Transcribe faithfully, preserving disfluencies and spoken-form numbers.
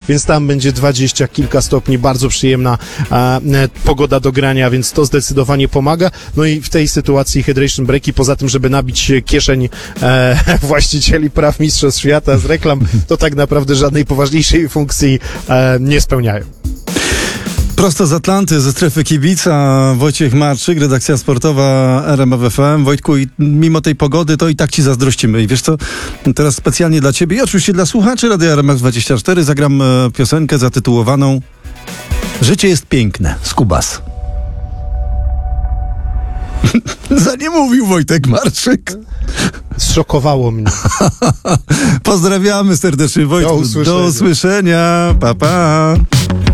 więc tam będzie dwadzieścia kilka stopni, bardzo przyjemna e, pogoda do grania, więc to zdecydowanie pomaga. No i w tej sytuacji hydration breaki, poza tym, żeby nabić kieszeń e, właścicieli praw Mistrzostw Świata z reklam, to tak naprawdę żadnej poważniejszej funkcji e, nie spełniają. Prosto z Atlanty, ze strefy kibica, Wojciech Marczyk, redakcja sportowa R M F F M. Wojtku, i mimo tej pogody to i tak ci zazdrościmy. I wiesz co, teraz specjalnie dla ciebie i oczywiście dla słuchaczy Radia R M F dwadzieścia cztery zagram e, piosenkę zatytułowaną Życie jest piękne, Skubas. Za nie mówił Wojtek Marczyk. Zszokowało mnie. Pozdrawiamy serdecznie, Wojtku. Do usłyszenia. Do usłyszenia. Pa, pa.